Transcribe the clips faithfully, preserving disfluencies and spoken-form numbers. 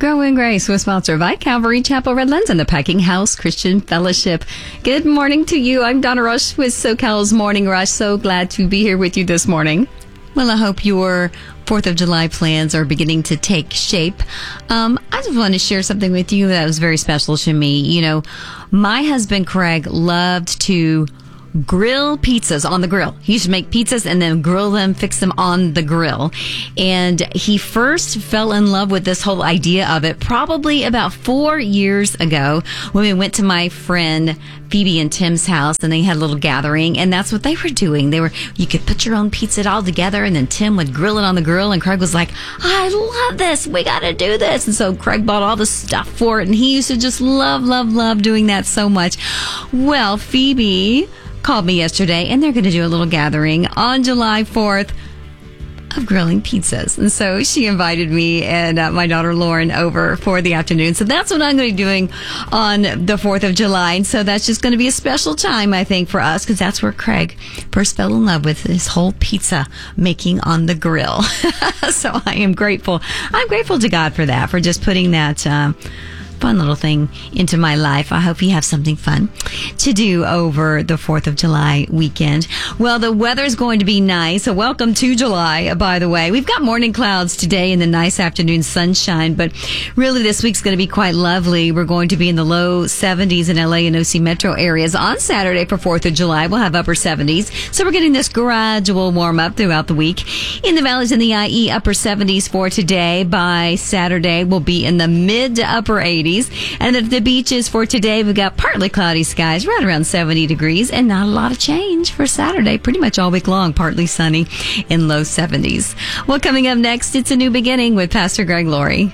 Grow in Grace was sponsored by Calvary Chapel Redlands and the Packing House Christian Fellowship. Good morning to you. I'm Donna Rush with SoCal's Morning Rush. So glad to be here with you this morning. Well, I hope your fourth of July plans are beginning to take shape. Um, I just want to share something with you that was very special to me. You know, my husband, Craig, loved to grill pizzas on the grill. He used to make pizzas and then grill them, fix them on the grill. And he first fell in love with this whole idea of it probably about four years ago when we went to my friend Phoebe and Tim's house and they had a little gathering, and that's what they were doing. They were, you could put your own pizza all together and then Tim would grill it on the grill, and Craig was like, I love this. We got to do this. And so Craig bought all the stuff for it, and he used to just love, love, love doing that so much. Well, Phoebe called me yesterday, and they're going to do a little gathering on July fourth of grilling pizzas. And so she invited me and uh, my daughter Lauren over for the afternoon. So that's what I'm going to be doing on the fourth of July. And so that's just going to be a special time, I think, for us, because that's where Craig first fell in love with this whole pizza making on the grill. So I am grateful. I'm grateful to God for that, for just putting that uh, fun little thing into my life. I hope you have something fun to do over the fourth of July weekend. Well, the weather's going to be nice. So welcome to July, by the way. We've got morning clouds today and the nice afternoon sunshine, but really this week's going to be quite lovely. We're going to be in the low seventies in L A and O C metro areas. On Saturday for fourth of July, we'll have upper seventies. So we're getting this gradual warm up throughout the week. In the valleys and the I E, upper seventies for today. By Saturday, we'll be in the mid to upper eighties. And at the beaches for today, we've got partly cloudy skies, right around seventy degrees, and not a lot of change for Saturday. Pretty much all week long, partly sunny in low seventies. Well, coming up next, it's a new beginning with Pastor Greg Laurie.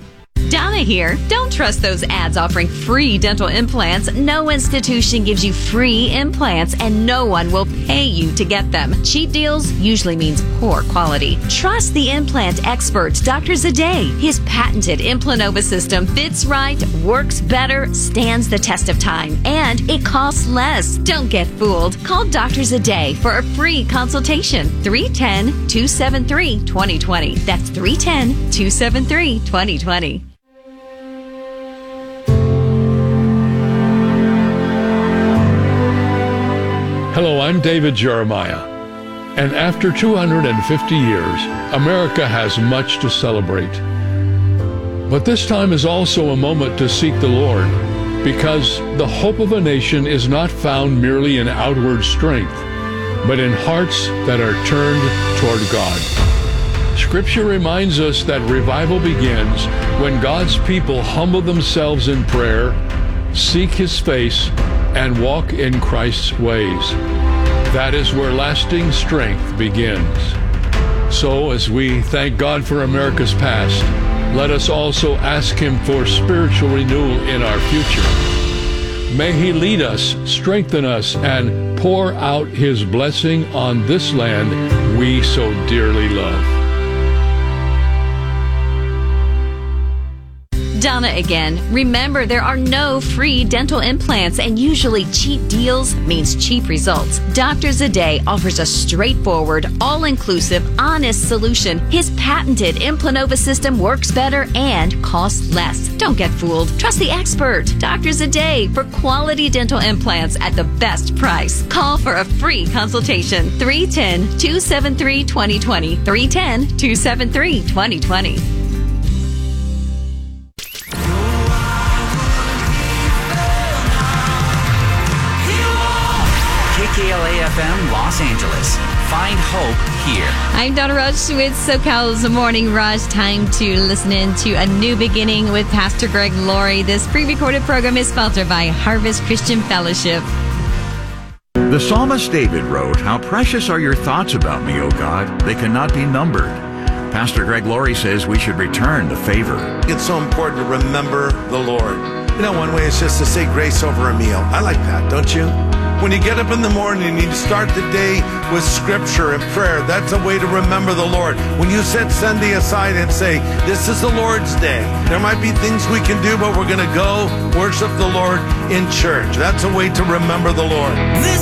Donna here. Don't trust those ads offering free dental implants. No institution gives you free implants, and no one will pay you to get them. Cheap deals usually means poor quality. Trust the implant experts, Doctor Zadeh. His patented Implanova system fits right, works better, stands the test of time, and it costs less. Don't get fooled. Call Doctor Zadeh for a free consultation. three one zero, two seven three, two zero two zero. That's three one zero, two seven three, two zero two zero. Hello, I'm David Jeremiah, and after two hundred fifty years, America has much to celebrate. But this time is also a moment to seek the Lord, because the hope of a nation is not found merely in outward strength, but in hearts that are turned toward God. Scripture reminds us that revival begins when God's people humble themselves in prayer, seek His face, and walk in Christ's ways. That is where lasting strength begins. So, as we thank God for America's past, let us also ask Him for spiritual renewal in our future. May He lead us, strengthen us, and pour out His blessing on this land we so dearly love. Donna again. Remember, there are no free dental implants, and usually cheap deals means cheap results. Doctor Zadeh offers a straightforward, all-inclusive, honest solution. His patented Implanova system works better and costs less. Don't get fooled. Trust the expert, Doctor Zadeh, for quality dental implants at the best price. Call for a free consultation. three one zero, two seven three, two zero two zero. three one zero, two seven three, two zero two zero. K L A F M Los Angeles. Find hope here. I'm Donna Rush with SoCal's Morning Rush. Time to listen in to A New Beginning with Pastor Greg Laurie. This pre-recorded program is sponsored by Harvest Christian Fellowship. The psalmist David wrote, "How precious are your thoughts about me, O God. They cannot be numbered." Pastor Greg Laurie says we should return the favor. It's so important to remember the Lord. You know, one way is just to say grace over a meal. I like that, don't you? When you get up in the morning and you start the day with scripture and prayer, that's a way to remember the Lord. When you set Sunday aside and say, this is the Lord's day, there might be things we can do, but we're going to go worship the Lord in church. That's a way to remember the Lord. This